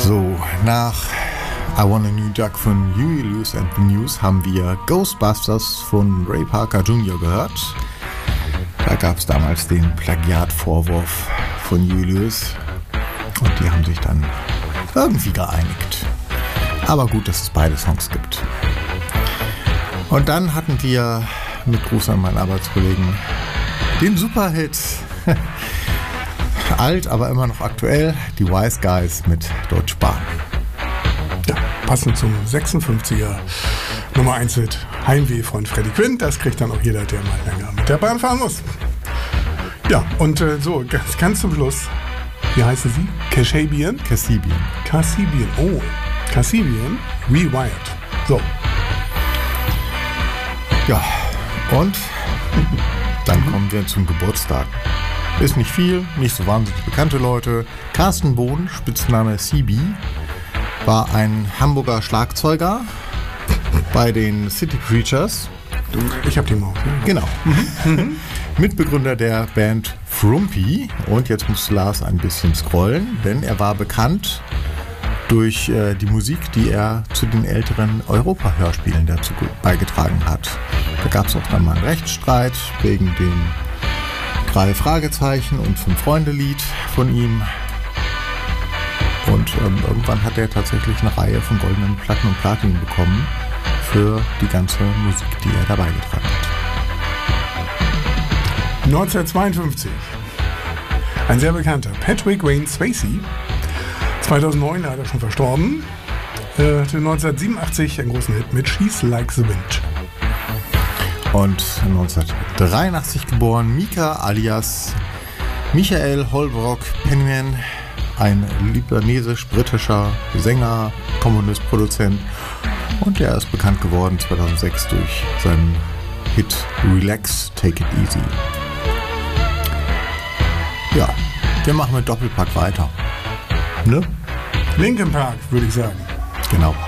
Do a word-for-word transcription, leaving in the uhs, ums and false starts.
So, nach I Want a New Duck von Huey Lewis and the News haben wir Ghostbusters von Ray Parker Junior gehört. Da gab es damals den Plagiatvorwurf von Huey Lewis und die haben sich dann irgendwie geeinigt. Aber gut, dass es beide Songs gibt. Und dann hatten wir mit Gruß an meinen Arbeitskollegen den Superhit, alt, aber immer noch aktuell, die Wise Guys mit Deutsche Bahn. Ja, passend zum sechsundfünfziger Nummer eins Hit Heimweh von Freddie Quinn. Das kriegt dann auch jeder, der mal länger mit der Bahn fahren muss. Ja, und äh, so, ganz, ganz zum Schluss, wie heißen sie? Kasabian? Kasabian. Kasabian, oh, Kasabian Rewired. So. Ja, und dann mhm. kommen wir zum Geburtstag. Ist nicht viel, nicht so wahnsinnig bekannte Leute. Carsten Bohn, Spitzname C B, war ein Hamburger Schlagzeuger bei den City Preachers. Ich hab die mal. Genau. Mhm. Mitbegründer der Band Frumpy. Und jetzt muss Lars ein bisschen scrollen, denn er war bekannt durch äh, die Musik, die er zu den älteren Europa-Hörspielen dazu beigetragen hat. Da gab es auch dann mal einen Rechtsstreit wegen dem drei Fragezeichen und fünf Freunde Lied von ihm. Und ähm, irgendwann hat er tatsächlich eine Reihe von goldenen Platten und Platin bekommen für die ganze Musik, die er dabei getragen hat. neunzehnhundertzweiundfünfzig. Ein sehr bekannter Patrick Wayne Swayze. zweitausendneun, er schon verstorben. Er hatte neunzehnhundertsiebenundachtzig einen großen Hit mit She's Like the Wind. Und neunzehnhundertdreiundachtzig geboren Mika alias Michael Holbrook Penman, ein libanesisch-britischer Sänger, Komponist, Produzent. Und er ist bekannt geworden zweitausendsechs durch seinen Hit Relax, Take It Easy. Ja, wir machen mit Doppelpack weiter. Ne? Linkin Park, würde ich sagen. Genau.